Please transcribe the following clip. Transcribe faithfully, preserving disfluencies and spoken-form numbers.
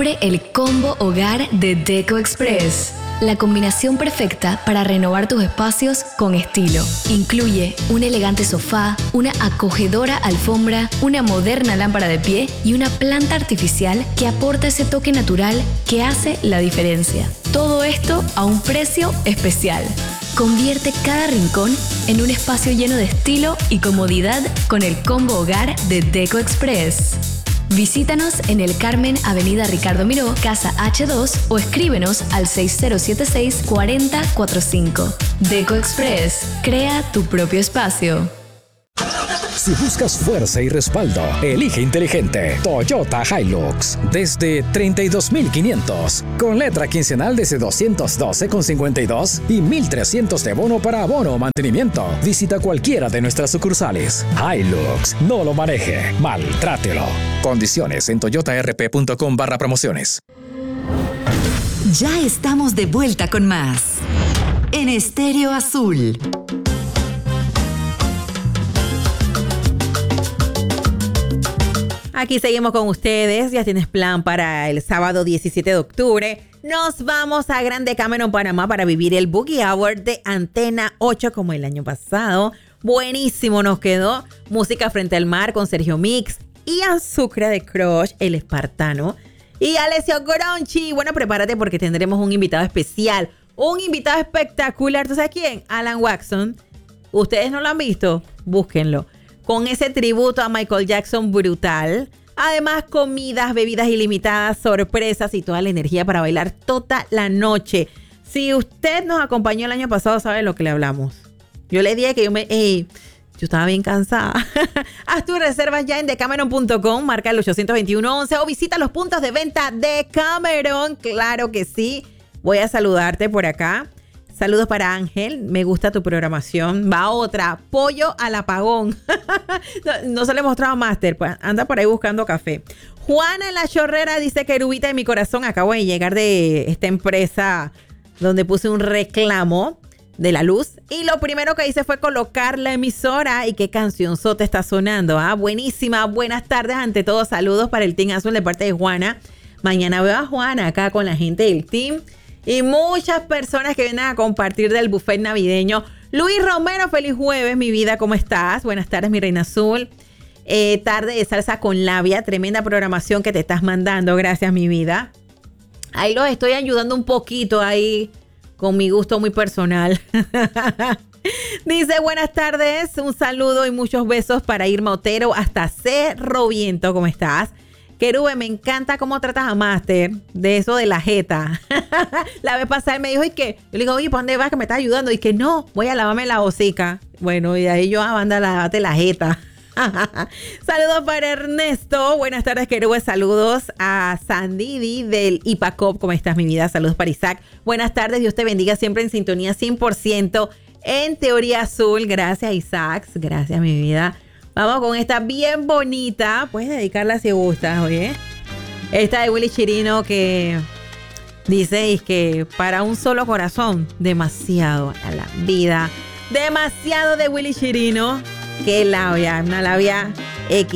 El combo hogar de Deco Express. La combinación perfecta para renovar tus espacios con estilo. Incluye un elegante sofá, una acogedora alfombra, una moderna lámpara de pie y una planta artificial que aporta ese toque natural que hace la diferencia. Todo esto a un precio especial. Convierte cada rincón en un espacio lleno de estilo y comodidad con el combo hogar de Deco Express. Visítanos en El Carmen, Avenida Ricardo Miró, Casa H dos o escríbenos al seis cero siete seis, cuatro cero cuatro cinco. Deco Express, crea tu propio espacio. Si buscas fuerza y respaldo, elige inteligente. Toyota Hilux. Desde treinta y dos mil quinientos. Con letra quincenal desde doscientos doce con cincuenta y dos y mil trescientos de bono para abono o mantenimiento. Visita cualquiera de nuestras sucursales. Hilux. No lo maneje. Maltrátelo. Condiciones en toyotarp.com barra promociones. Ya estamos de vuelta con más. En Estéreo Azul. Aquí seguimos con ustedes. Ya tienes plan para el sábado diecisiete de octubre. Nos vamos a Grande Cameron, Panamá para vivir el Boogie Hour de Antena ocho como el año pasado. Buenísimo nos quedó. Música frente al mar con Sergio Mix y Azúcar de Crush, el espartano. Y Alessio Gronchi. Bueno, prepárate porque tendremos un invitado especial. Un invitado espectacular. ¿Tú sabes quién? Alan Watson. ¿Ustedes no lo han visto? Búsquenlo. Con ese tributo a Michael Jackson brutal. Además, comidas, bebidas ilimitadas, sorpresas y toda la energía para bailar toda la noche. Si usted nos acompañó el año pasado, sabe de lo que le hablamos. Yo le dije que yo me... Hey, yo estaba bien cansada. Haz tus reservas ya en decameron punto com, marca el ocho dos uno, once o visita los puntos de venta de Cameron. Claro que sí. Voy a saludarte por acá. Saludos para Ángel, me gusta tu programación. Va otra, pollo al apagón. no, no se le he mostrado a Master, pues anda por ahí buscando café. Juana en la Chorrera dice: Querubita de mi corazón, acabo de llegar de esta empresa donde puse un reclamo de la luz. Y lo primero que hice fue colocar la emisora. ¿Y qué cancionzota está sonando? Ah, buenísima. Buenas tardes ante todos. Saludos para el Team Azul de parte de Juana. Mañana veo a Juana acá con la gente del team. Y muchas personas que vienen a compartir del buffet navideño. Luis Romero, feliz jueves, mi vida, ¿cómo estás? Buenas tardes, mi reina azul. Eh, tarde de salsa con labia, tremenda programación que te estás mandando, gracias, mi vida. Ahí los estoy ayudando un poquito ahí, con mi gusto muy personal. Dice: buenas tardes, un saludo y muchos besos para Irma Otero hasta Cerro Viento, ¿cómo estás? Querube, me encanta cómo tratas a Master de eso de la jeta. La vez pasada él me dijo, ¿y qué? Yo le digo, oye, ¿para dónde vas que me estás ayudando? Y que no, voy a lavarme la hocica. Bueno, y de ahí yo, ah, anda, lávate la jeta. Saludos para Ernesto. Buenas tardes, Querube. Saludos a Sandidi del IPACOP. ¿Cómo estás, mi vida? Saludos para Isaac. Buenas tardes, Dios te bendiga, siempre en sintonía cien por ciento en Teoría Azul. Gracias, Isaac. Gracias, mi vida. Vamos con esta bien bonita. Puedes dedicarla si gustas, oye. Esta de Willy Chirino que dice es que para un solo corazón, demasiado a la vida. Demasiado de Willy Chirino. Qué labia, una labia X.